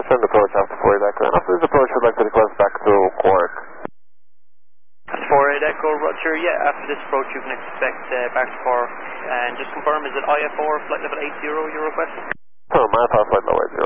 Send approach after 48 Echo. And after this approach, we'd like to request back to Quark. 48 Echo, Roger. Yeah, after this approach, you can expect back to Quark. And just confirm, is it IFR flight level 80 you're requesting? So, my flight level 80.